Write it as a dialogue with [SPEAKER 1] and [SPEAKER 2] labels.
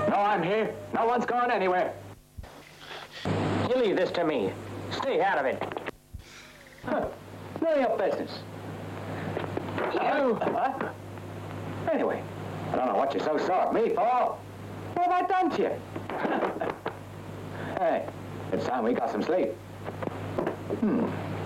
[SPEAKER 1] No, I'm here. No one's gone anywhere. You leave this to me. Stay out of it. Huh. None of your business. What? Anyway, I don't know what you're so sore at me for. What have I done to you? Hey, it's time we got some sleep.